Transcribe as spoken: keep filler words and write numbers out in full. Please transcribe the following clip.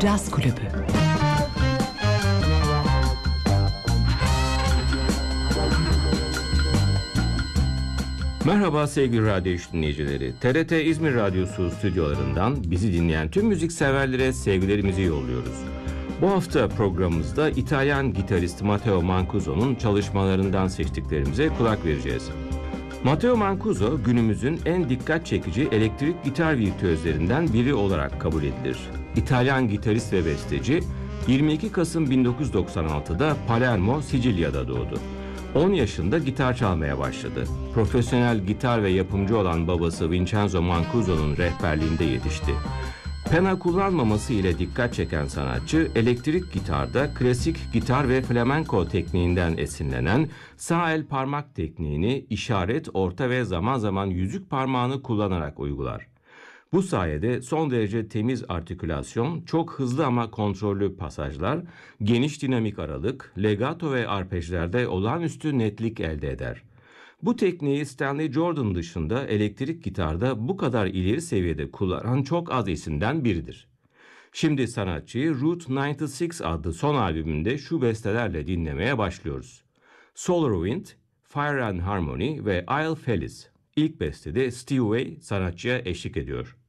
Caz Kulübü. Merhaba sevgili radyo iş dinleyicileri. T R T İzmir Radyosu stüdyolarından bizi dinleyen tüm müzikseverlere sevgilerimizi yolluyoruz. Bu hafta programımızda İtalyan gitarist Matteo Mancuso'nun çalışmalarından seçtiklerimize kulak vereceğiz. Matteo Mancuso günümüzün en dikkat çekici elektrik gitar virtüözlerinden biri olarak kabul edilir. İtalyan gitarist ve besteci yirmi iki Kasım bin dokuz yüz doksan altıda Palermo, Sicilya'da doğdu. on yaşında gitar çalmaya başladı. Profesyonel gitar ve yapımcı olan babası Vincenzo Mancuso'nun rehberliğinde yetişti. Pena kullanmaması ile dikkat çeken sanatçı, elektrik gitarda klasik gitar ve flamenco tekniğinden esinlenen sağ el parmak tekniğini işaret, orta ve zaman zaman yüzük parmağını kullanarak uygular. Bu sayede son derece temiz artikülasyon, çok hızlı ama kontrollü pasajlar, geniş dinamik aralık, legato ve arpejlerde olağanüstü netlik elde eder. Bu tekniği Stanley Jordan dışında elektrik gitarda bu kadar ileri seviyede kullanan çok az isimden biridir. Şimdi sanatçıyı Route doksan altı adlı son albümünde şu bestelerle dinlemeye başlıyoruz. Solar Wind, Fire and Harmony ve I'll Feliz. İlk bestede Steve Vai sanatçıya eşlik ediyor.